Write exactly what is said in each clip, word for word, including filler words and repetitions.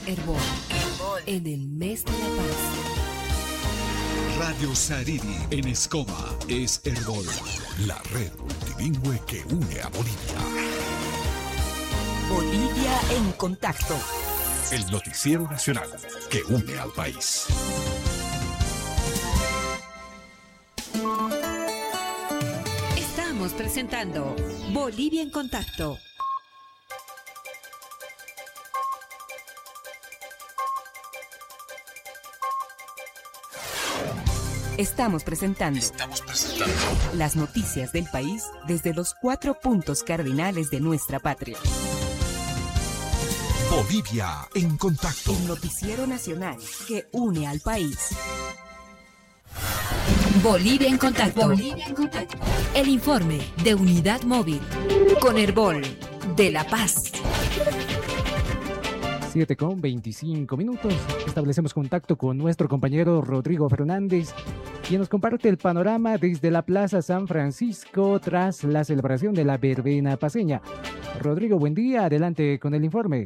Herbol, Herbol, en el mes de la paz. Radio Sariri en Escoba es Herbol, la red multilingüe que une a Bolivia. Bolivia en contacto. El noticiero nacional que une al país. Estamos presentando Bolivia en contacto. Estamos presentando, Estamos presentando las noticias del país desde los cuatro puntos cardinales de nuestra patria. Bolivia en contacto. El noticiero nacional que une al país. Bolivia en contacto. Bolivia en contacto. El informe de Unidad Móvil con Herbol de La Paz. siete con veinticinco minutos. Establecemos contacto con nuestro compañero Rodrigo Fernández, quien nos comparte el panorama desde la Plaza San Francisco tras la celebración de la verbena paceña. Rodrigo, buen día. Adelante con el informe.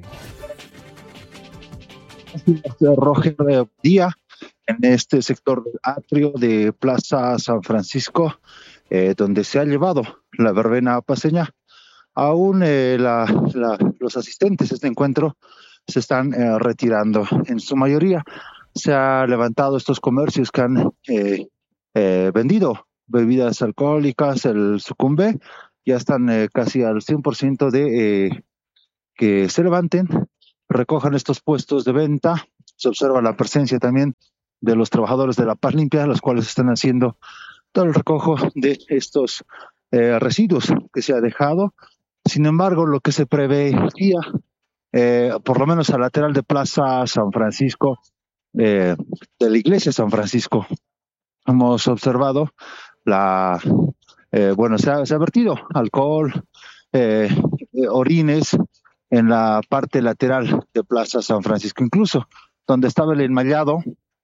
Roger, buen día. En este sector del atrio de Plaza San Francisco, eh, donde se ha llevado la verbena paceña, aún eh, la, la, los asistentes a este encuentro se están eh, retirando. En su mayoría se han levantado estos comercios que han eh, eh, vendido bebidas alcohólicas, el sucumbe, ya están eh, casi al cien por ciento de eh, que se levanten, recojan estos puestos de venta. Se observa la presencia también de los trabajadores de La Paz Limpia, los cuales están haciendo todo el recojo de estos eh, residuos que se ha dejado. Sin embargo, lo que se preveía, eh, por lo menos al lateral de Plaza San Francisco, eh, de la iglesia San Francisco, hemos observado la, eh, bueno, se ha, se ha vertido alcohol, eh, eh, orines en la parte lateral de Plaza San Francisco, incluso donde estaba el enmallado.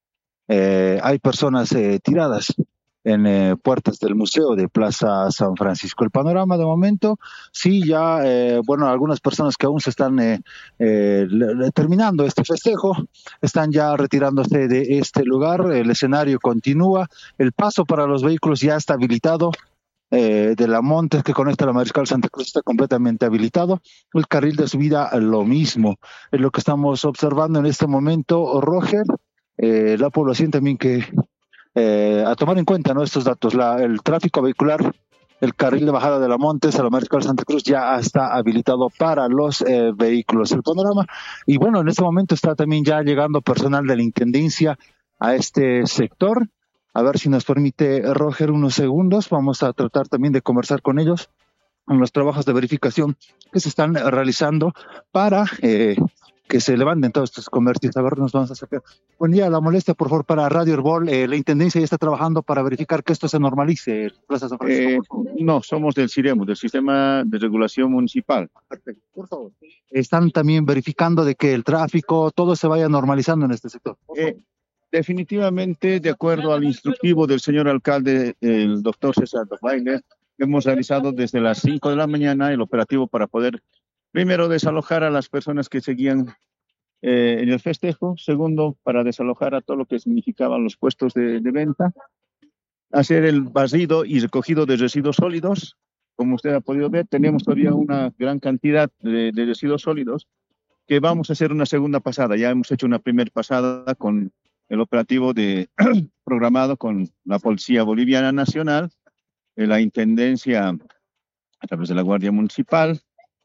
Eh, hay personas eh, tiradas en eh, puertas del museo de Plaza San Francisco. El panorama de momento, sí, ya, eh, bueno, algunas personas que aún se están eh, eh, le, le, terminando este festejo, están ya retirándose de este lugar. El escenario continúa, el paso para los vehículos ya está habilitado. Eh, de la Montes que conecta a la Mariscal Santa Cruz está completamente habilitado. El carril de subida, lo mismo. Es lo que estamos observando en este momento, Roger. Eh, la población también que eh, a tomar en cuenta, ¿no?, estos datos. La, el tráfico vehicular, el carril de bajada de la Montes a la Mariscal Santa Cruz ya está habilitado para los eh, vehículos. El panorama, y bueno, en este momento está también ya llegando personal de la Intendencia a este sector. A ver si nos permite, Roger, unos segundos. Vamos a tratar también de conversar con ellos en los trabajos de verificación que se están realizando para eh, que se levanten todos estos comercios. A ver, nos vamos a sacar. Buen día, la molestia, por favor, para Radio Herbol. Eh, la Intendencia ya está trabajando para verificar que esto se normalice. Plaza San Francisco, eh, no, somos del CIREMU, del Sistema de Regulación Municipal. Perfecto, por favor. Están también verificando de que el tráfico, todo se vaya normalizando en este sector. Eh, definitivamente, de acuerdo al instructivo del señor alcalde, el doctor César Baile, hemos realizado desde las cinco de la mañana el operativo para poder, primero, desalojar a las personas que seguían eh, en el festejo. Segundo, para desalojar a todo lo que significaban los puestos de, de venta. Hacer el barrido y recogido de residuos sólidos. Como usted ha podido ver, tenemos todavía una gran cantidad de, de residuos sólidos que vamos a hacer una segunda pasada. Ya hemos hecho una primera pasada con el operativo de, programado con la Policía Boliviana Nacional, la Intendencia a través de la Guardia Municipal,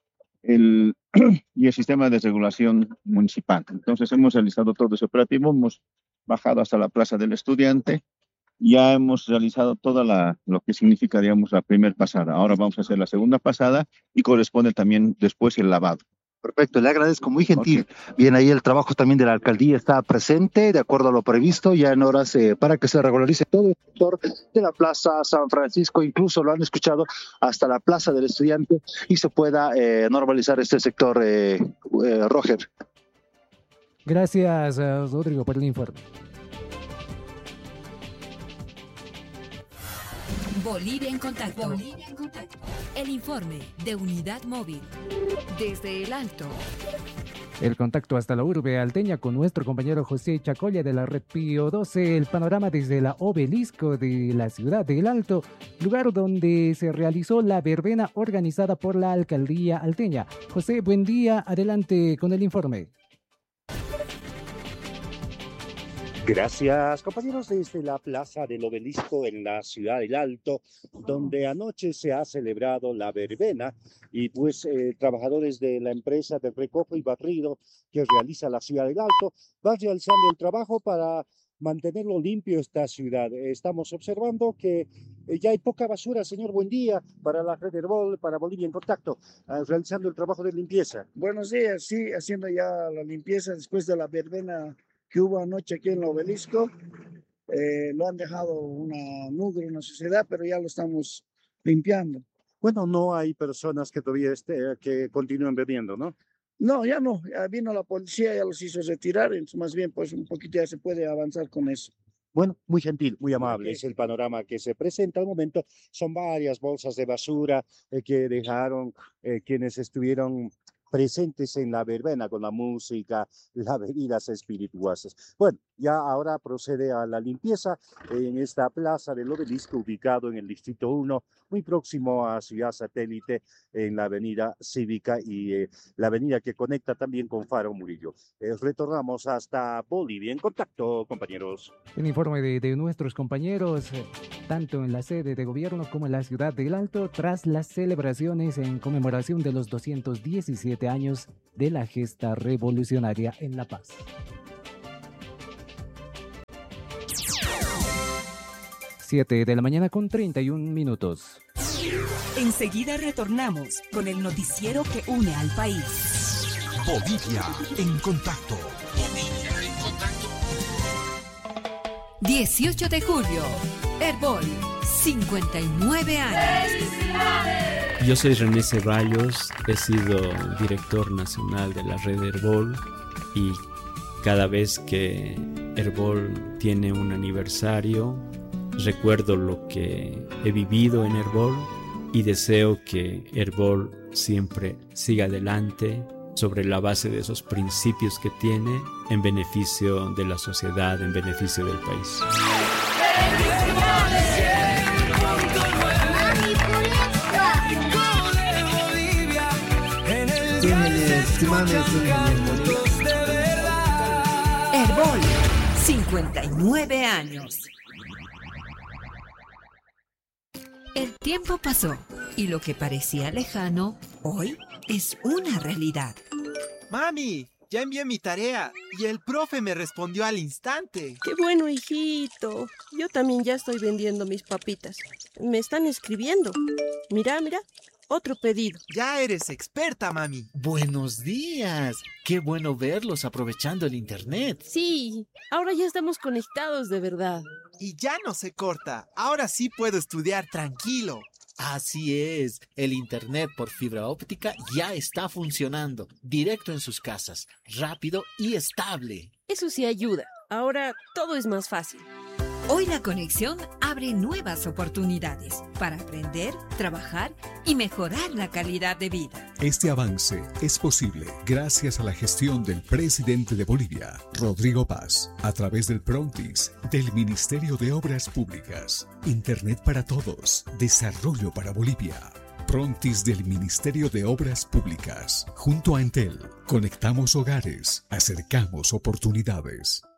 el, y el Sistema de Regulación Municipal. Entonces hemos realizado todo ese operativo, hemos bajado hasta la Plaza del Estudiante, ya hemos realizado toda la, lo que significa, digamos, la primera pasada. Ahora vamos a hacer la segunda pasada y corresponde también después el lavado. Perfecto, le agradezco, muy gentil. Okay. Bien, ahí el trabajo también de la alcaldía está presente, de acuerdo a lo previsto, ya en horas eh, para que se regularice todo el sector de la Plaza San Francisco, incluso lo han escuchado, hasta la Plaza del Estudiante, y se pueda eh, normalizar este sector, eh, eh, Roger. Gracias, Rodrigo, por el informe. Bolivia en contacto. Bolivia en contacto. El informe de Unidad Móvil. Desde el Alto. El contacto hasta la urbe alteña con nuestro compañero José Chacolla de la red Pío doce, el panorama desde la obelisco de la ciudad del Alto, lugar donde se realizó la verbena organizada por la alcaldía alteña. José, buen día, adelante con el informe. Gracias, compañeros, desde la Plaza del Obelisco en la ciudad del Alto, donde anoche se ha celebrado la verbena y pues eh, trabajadores de la empresa de recojo y barrido que realiza la ciudad del Alto van realizando el trabajo para mantenerlo limpio esta ciudad. Estamos observando que eh, ya hay poca basura, señor. Buen día para la red Herbol, para Bolivia en Contacto, eh, realizando el trabajo de limpieza. Buenos días, sí, haciendo ya la limpieza después de la verbena que hubo anoche aquí en el Obelisco. Eh, lo han dejado una mugre, una suciedad, pero ya lo estamos limpiando. Bueno, no hay personas que todavía esté, que continúen bebiendo, ¿no? No, ya no, ya vino la policía, ya los hizo retirar, entonces más bien pues un poquito ya se puede avanzar con eso. Bueno, muy gentil, muy amable. Es el panorama que se presenta al momento. Son varias bolsas de basura eh, que dejaron eh, quienes estuvieron presentes en la verbena con la música, las bebidas espirituosas. Bueno, ya ahora procede a la limpieza en esta plaza del Obelisco ubicado en el Distrito uno, muy próximo a Ciudad Satélite, en la avenida Cívica y eh, la avenida que conecta también con Faro Murillo. Eh, retornamos hasta Bolivia en Contacto, compañeros. El informe de, de nuestros compañeros, eh, tanto en la sede de gobierno como en la ciudad del Alto, tras las celebraciones en conmemoración de los doscientos diecisiete años de la gesta revolucionaria en La Paz. siete de la mañana con treinta y un minutos. Enseguida retornamos con el noticiero que une al país. Bolivia en Contacto. Bolivia en Contacto. dieciocho de julio, Herbol, cincuenta y nueve años. Yo soy René Ceballos, he sido director nacional de la red Herbol y cada vez que Herbol tiene un aniversario, recuerdo lo que he vivido en Herbol y deseo que Herbol siempre siga adelante sobre la base de esos principios que tiene en beneficio de la sociedad, en beneficio del país. Herbol, cincuenta y nueve años. El tiempo pasó y lo que parecía lejano, hoy es una realidad. Mami, ya envié mi tarea y el profe me respondió al instante. ¡Qué bueno, hijito! Yo también ya estoy vendiendo mis papitas. Me están escribiendo. Mira, mira, otro pedido. Ya eres experta, mami. Buenos días. Qué bueno verlos aprovechando el internet. Sí, ahora ya estamos conectados de verdad. Y ya no se corta. Ahora sí puedo estudiar tranquilo. Así es, el internet por fibra óptica ya está funcionando, directo en sus casas, rápido y estable. Eso sí ayuda, ahora todo es más fácil. Hoy la conexión abre nuevas oportunidades para aprender, trabajar y mejorar la calidad de vida. Este avance es posible gracias a la gestión del presidente de Bolivia, Rodrigo Paz, a través del Prontis, del Ministerio de Obras Públicas. Internet para todos, desarrollo para Bolivia. Prontis del Ministerio de Obras Públicas. Junto a Entel, conectamos hogares, acercamos oportunidades.